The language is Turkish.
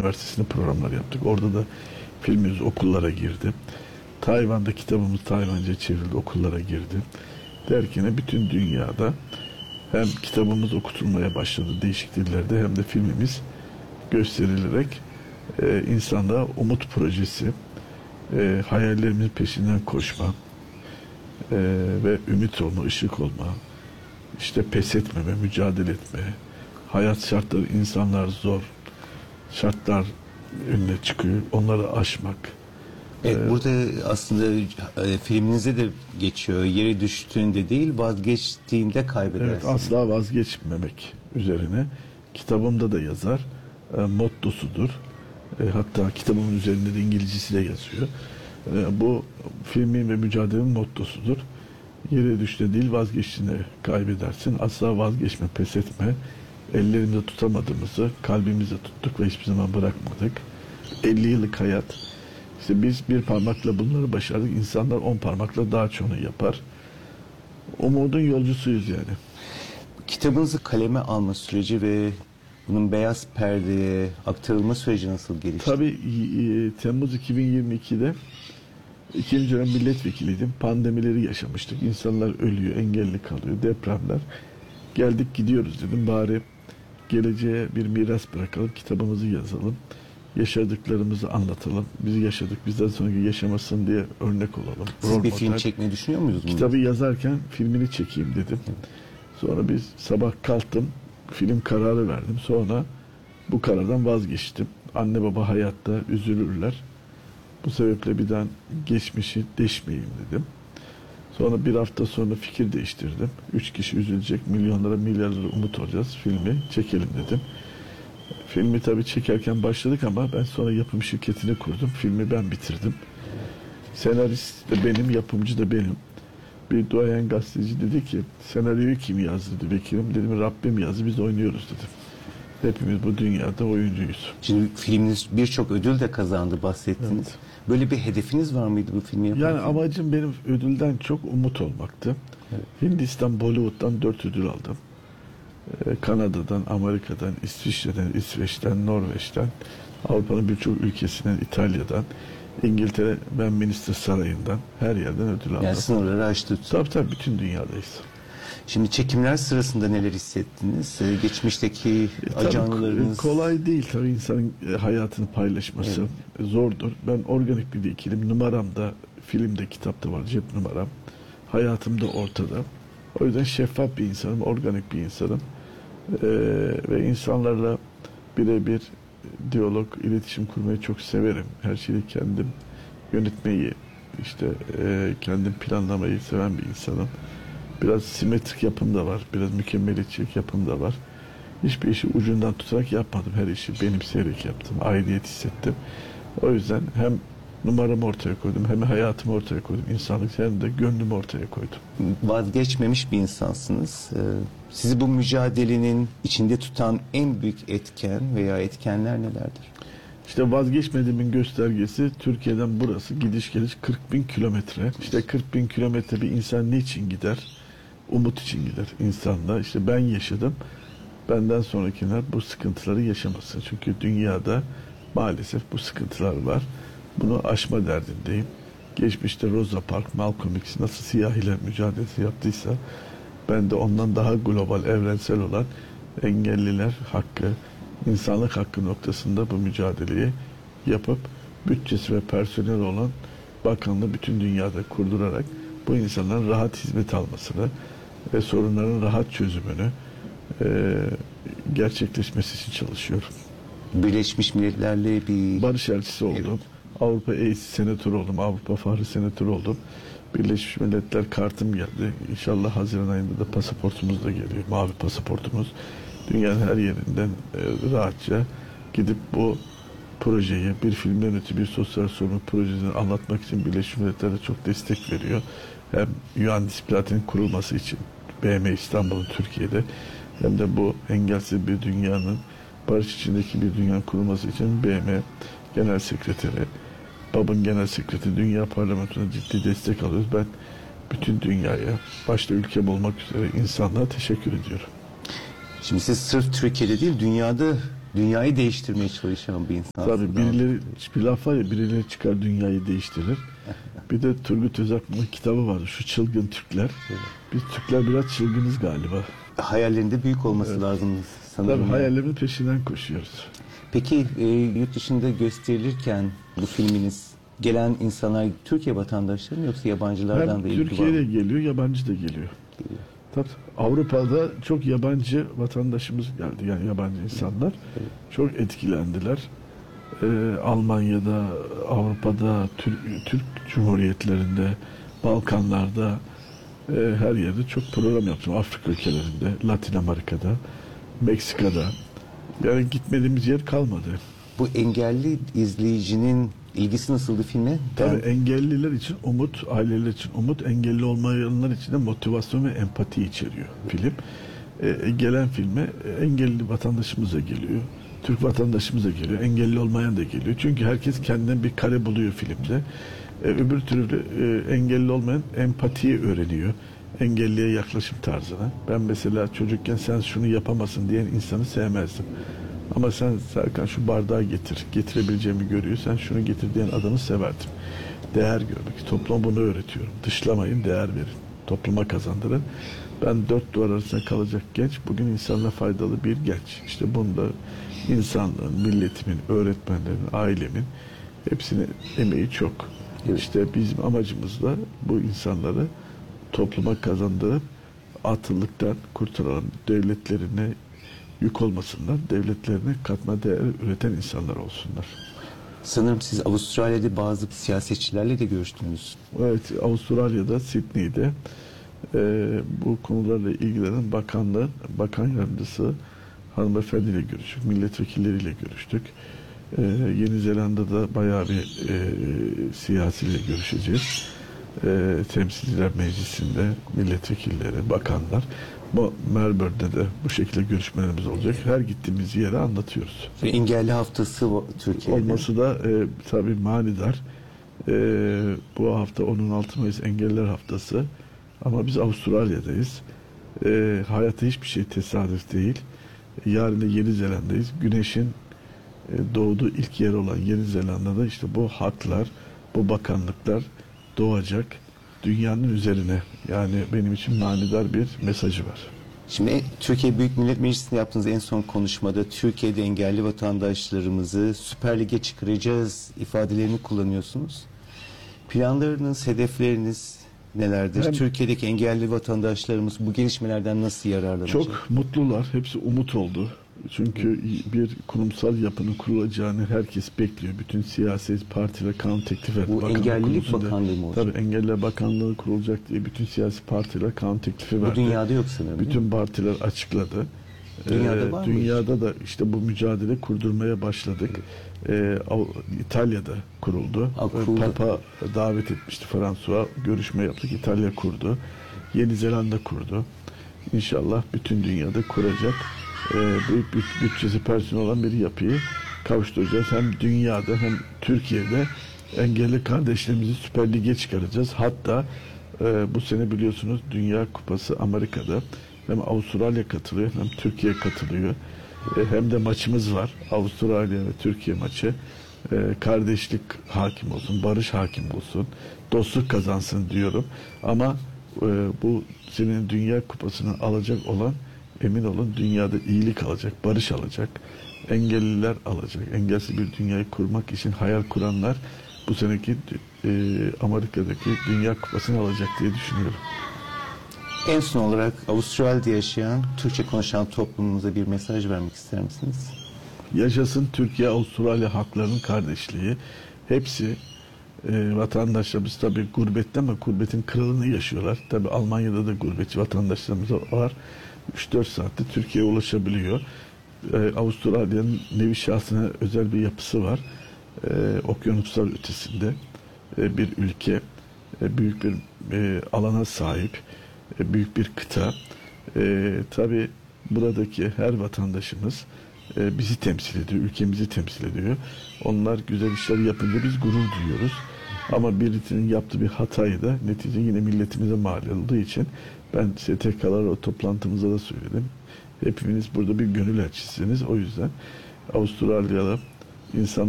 Üniversitesi'nde programlar yaptık. Orada da filmimiz okullara girdi. Tayvan'da kitabımız Tayvanca çevrildi, okullara girdi. Derken bütün dünyada hem kitabımız okutulmaya başladı değişik dillerde, hem de filmimiz gösterilerek insanlığa umut projesi, hayallerimizin peşinden koşma ve ümit olma, ışık olma, işte pes etmeme, mücadele etme, hayat şartları, insanlar zor şartlar önüne çıkıyor, onları aşmak. Evet, burada aslında filminizde de geçiyor. Yere düştüğünde değil, vazgeçtiğinde kaybedersin. Evet, asla vazgeçmemek üzerine kitabımda da yazar. Mottosudur. Hatta kitabımın üzerinde de İngilizcesi de yazıyor. Bu filmin ve mücadelenin mottosudur. Yere düştüğünde değil, vazgeçtiğinde kaybedersin. Asla vazgeçme, pes etme. Ellerimizde tutamadığımızı kalbimizde tuttuk ve hiçbir zaman bırakmadık. 50 yıllık hayat. İşte biz bir parmakla bunları başardık. İnsanlar 10 parmakla daha çoğunu yapar. Umudun yolcusuyuz yani. Kitabınızı kaleme alma süreci ve bunun beyaz perdeye aktarılma süreci nasıl gelişti? Tabii Temmuz 2022'de ikinci dönem milletvekiliydim. Pandemileri yaşamıştık. İnsanlar ölüyor, engelli kalıyor, depremler. Geldik gidiyoruz dedim. Bari geleceğe bir miras bırakalım, kitabımızı yazalım. Yaşadıklarımızı anlatalım. Biz yaşadık, bizden sonraki yaşamasın diye örnek olalım. Siz bir film çekmeyi düşünüyor muydunuz? Kitabı yazarken filmini çekeyim dedim. Sonra biz sabah kalktım, film kararı verdim. Sonra bu karardan vazgeçtim. Anne baba hayatta üzülürler. Bu sebeple bir daha geçmişi deşmeyeyim dedim. Sonra bir hafta sonra fikir değiştirdim. 3 kişi üzülecek, milyonlara, milyarlara umut olacağız. Filmi çekelim dedim. Filmi tabii çekerken başladık ama ben sonra yapım şirketini kurdum. Filmi ben bitirdim. Senarist de benim, yapımcı da benim. Bir duayen gazeteci dedi ki, senaryoyu kim yazdı dedi vekilim. Dedim Rabbim yazdı, biz oynuyoruz dedim. Hepimiz bu dünyada oyuncuyuz. Şimdi filminiz birçok ödül de kazandı, bahsettiniz. Evet. Böyle bir hedefiniz var mıydı bu filmi yaparken? Yani amacım benim ödülden çok umut olmaktı. Evet. Hindistan, Bollywood'dan 4 ödül aldım. Kanada'dan, Amerika'dan, İsviçre'den, İsveç'ten, Norveç'ten, Avrupa'nın birçok ülkesinden, İtalya'dan, İngiltere, ben Minister Sarayı'ndan, her yerden ödül aldım. Yani sınırları aştı. Tabii bütün dünyadayız. Şimdi çekimler sırasında neler hissettiniz? Geçmişteki acı anılarınız... Kolay değil tabii, insanın hayatını paylaşması zordur. Ben organik bir vekilim. Numaram da filmde, kitapta var, cep numaram. Hayatım da ortada. O yüzden şeffaf bir insanım, organik bir insanım. Ve insanlarla birebir diyalog, iletişim kurmayı çok severim. Her şeyi kendim yönetmeyi, kendim planlamayı seven bir insanım. Biraz simetrik yapım da var, biraz mükemmeliyetçilik yapım da var. Hiçbir işi ucundan tutarak yapmadım. Her işi benimseyerek yaptım, aidiyet hissettim. O yüzden hem numaramı ortaya koydum, hem hayatımı ortaya koydum. İnsanlık, hem de gönlümü ortaya koydum. Vazgeçmemiş bir insansınız. Sizi bu mücadelenin içinde tutan en büyük etken veya etkenler nelerdir? İşte vazgeçmediğimin göstergesi, Türkiye'den burası gidiş geliş 40.000 kilometre. İşte 40.000 kilometre bir insan niçin gider? Umut için gider insanda. İşte ben yaşadım. Benden sonrakiler bu sıkıntıları yaşamasın. Çünkü dünyada maalesef bu sıkıntılar var. Bunu aşma derdindeyim. Geçmişte Rosa Parks, Malcolm X nasıl siyahiler mücadelesi yaptıysa, ben de ondan daha global, evrensel olan engelliler hakkı, insanlık hakkı noktasında bu mücadeleyi yapıp bütçesi ve personel olan bakanlığı bütün dünyada kurdurarak bu insanların rahat hizmet almasını ve sorunların rahat çözümünü gerçekleşmesi için çalışıyorum. Birleşmiş Milletler'le bir... Barış elçisi oldum. Evet. Avrupa AIDS senatörü oldum. Avrupa Fahri senatörü oldum. Birleşmiş Milletler kartım geldi. İnşallah Haziran ayında da pasaportumuz da geliyor. Mavi pasaportumuz. Dünyanın her yerinden rahatça gidip bu projeyi, bir filmden öte bir sosyal sorumluluk projesini anlatmak için Birleşmiş Milletler de çok destek veriyor. Hem UN Disiplin'in kurulması için BM İstanbul'un Türkiye'de, hem de bu engelsiz bir dünyanın, barış içindeki bir dünyanın kurulması için BM Genel Sekreteri, BAB'ın Genel Sekreteri, Dünya Parlamentosu'na ciddi destek alıyoruz. Ben bütün dünyaya, başta ülkem olmak üzere insanlığa teşekkür ediyorum. Şimdi siz sırf Türkiye'de değil, dünyada dünyayı değiştirmeye çalışan bir insan. Tabii birileri, bir laf var ya, birileri çıkar dünyayı değiştirir. Bir de Turgut Özakman'ın kitabı vardı, Şu Çılgın Türkler. Biz Türkler biraz çılgınız galiba. Hayallerinde büyük olması lazım sanırım. Tabii hayallerimin peşinden koşuyoruz. Peki yurt dışında gösterilirken bu filminiz gelen insanlar Türkiye vatandaşları mı yoksa yabancılardan Hem da ilgi var Türkiye'de mı? geliyor, yabancı da geliyor. Tabii Avrupa'da çok yabancı vatandaşımız geldi, yani yabancı insanlar. Çok etkilendiler. Almanya'da, Avrupa'da, Türk Cumhuriyetlerinde, Balkanlarda, her yerde çok program yaptım. Afrika ülkelerinde, Latin Amerika'da, Meksika'da. Yani gitmediğimiz yer kalmadı. Bu engelli izleyicinin ilgisi nasıldı filme? Tabii engelliler için umut, aileler için umut, engelli olmayanlar için de motivasyon ve empati içeriyor film. Gelen filme engelli vatandaşımız da geliyor. Türk vatandaşımız da geliyor. Engelli olmayan da geliyor. Çünkü herkes kendinden bir kare buluyor filmde. Öbür türlü engelli olmayan empatiyi öğreniyor. Engelliye yaklaşım tarzına. Ben mesela çocukken sen şunu yapamasın diyen insanı sevmezdim. Ama sen Serkan şu bardağı getir, getirebileceğimi görüyor. Sen şunu getir diyen adamı severdim. Değer görmek. Topluma bunu öğretiyorum. Dışlamayın, değer verin. Topluma kazandırın. Ben dört duvar arasında kalacak genç, bugün insanlara faydalı bir genç. İşte bunda insanlığın, milletimin, öğretmenlerin, ailemin hepsinin emeği çok. Evet. İşte bizim amacımız da bu insanları topluma kazandırıp atıllıktan kurtaralım. Devletlerine yük olmasınlar, devletlerine katma değer üreten insanlar olsunlar. Sanırım siz Avustralya'da bazı siyasetçilerle de görüştünüz. Evet, Avustralya'da, Sydney'de bu konularla ilgilenen bakan yardımcısı hanımefendiyle görüştük, milletvekilleriyle görüştük. Yeni Zelanda'da bayağı bir siyasiyle görüşeceğiz. Temsilciler Meclisi'nde milletvekilleri, bakanlar. Bu Melbourne'de de bu şekilde görüşmelerimiz olacak. Her gittiğimiz yere anlatıyoruz. Ve engelli haftası Türkiye'de. Olması da tabii manidar. Bu hafta 16 Mayıs Engelliler Haftası. Ama biz Avustralya'dayız. Hayatta hiçbir şey tesadüf değil. Yarın da Yeni Zelanda'dayız. Güneşin doğduğu ilk yer olan Yeni Zelanda'da işte bu haklar, bu bakanlıklar doğacak dünyanın üzerine. Yani benim için manidar bir mesajı var. Şimdi Türkiye Büyük Millet Meclisi'nde yaptığınız en son konuşmada Türkiye'de engelli vatandaşlarımızı Süper Lig'e çıkaracağız ifadelerini kullanıyorsunuz. Planlarınız, hedefleriniz nelerdir? Türkiye'deki engelli vatandaşlarımız bu gelişmelerden nasıl yararlanacak? Çok mutlular. Hepsi umut oldu. Çünkü bir kurumsal yapının kurulacağını herkes bekliyor. Bütün siyasi partiler kanun teklif etti. Bu Engellilik Bakanlığı mı olacak? Tabii Engelliler Bakanlığı kurulacak diye bütün siyasi partiler kanun teklifi verdi. Bu dünyada yok sanırım. Bütün partiler açıkladı. Dünyada var mı? Dünyada da işte bu mücadele kurdurmaya başladık. İtalya'da kuruldu. Kuruldu. Papa davet etmişti François. Görüşme yaptık. İtalya kurdu. Yeni Zelanda kurdu. İnşallah bütün dünyada kuracak büyük bütçesi personel olan bir yapıyı kavuşturacağız. Hem dünyada hem Türkiye'de engelli kardeşlerimizi Süper Lig'e çıkaracağız. Hatta bu sene biliyorsunuz Dünya Kupası Amerika'da. Hem Avustralya katılıyor hem Türkiye katılıyor. Hem de maçımız var. Avustralya ve Türkiye maçı. Kardeşlik hakim olsun, barış hakim olsun, dostluk kazansın diyorum. Ama bu senin Dünya Kupası'nı alacak olan, emin olun dünyada iyilik alacak, barış alacak, engelliler alacak. Engelsiz bir dünyayı kurmak için hayal kuranlar bu seneki Amerika'daki Dünya Kupası'nı alacak diye düşünüyorum. En son olarak Avustralya'da yaşayan, Türkçe konuşan toplumumuza bir mesaj vermek ister misiniz? Yaşasın Türkiye-Avustralya halklarının kardeşliği. Hepsi vatandaşlarımız tabii gurbette ama gurbetin kralını yaşıyorlar. Tabii Almanya'da da gurbetçi vatandaşlarımız var. 3-4 saatte Türkiye'ye ulaşabiliyor. Avustralya'nın nevi şahsına özel bir yapısı var. Okyanuslar ötesinde bir ülke, büyük bir alana sahip, büyük bir kıta. Tabii buradaki her vatandaşımız bizi temsil ediyor, ülkemizi temsil ediyor. Onlar güzel işler yapınca biz gurur duyuyoruz. Ama birisinin yaptığı bir hatayı da netice yine milletimize mal olduğu için ben STK'lar o toplantımızda da söyledim. Hepimiz burada bir gönül elçisiniz. O yüzden Avustralyalı insan